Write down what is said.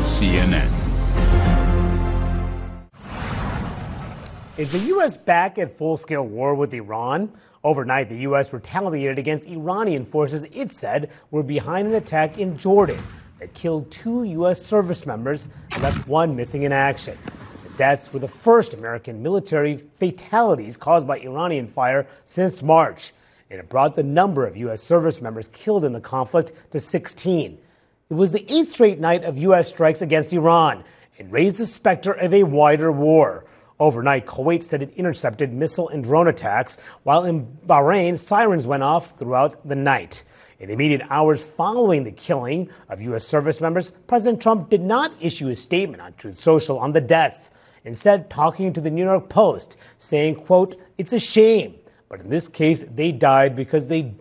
is CNN. Is the U.S. back at full-scale war with Iran? Overnight, the U.S. retaliated against Iranian forces it said were behind an attack in Jordan that killed 2 U.S. service members and left 1 missing in action. The deaths were the first American military fatalities caused by Iranian fire since March, and it brought the number of U.S. service members killed in the conflict to 16. It was the 8th straight night of U.S. strikes against Iran and raised the specter of a wider war. Overnight, Kuwait said it intercepted missile and drone attacks, while in Bahrain, sirens went off throughout the night. In the immediate hours following the killing of U.S. service members, President Trump did not issue a statement on Truth Social on the deaths, instead talking to the New York Post, saying, quote, "It's a shame, but in this case, they died because they